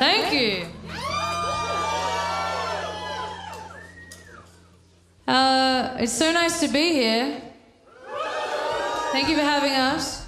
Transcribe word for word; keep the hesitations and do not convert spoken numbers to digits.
Thank you. Uh, it's so nice to be here. Thank you for having us.